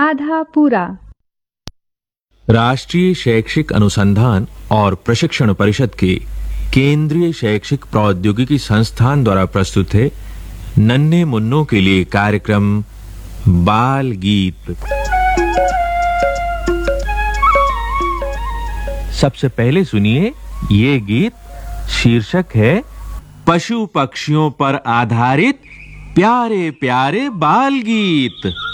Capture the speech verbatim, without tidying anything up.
आधा पूरा। राष्ट्रीय शैक्षिक अनुसंधान और प्रशिक्षण परिषद के केंद्रीय शैक्षिक प्रौद्योगिकी संस्थान द्वारा प्रस्तुत है नन्हे मुन्नों के लिए कार्यक्रम बाल गीत। सबसे पहले सुनिए ये गीत। शीर्षक है पशु पक्षियों पर आधारित प्यारे प्यारे बाल गीत।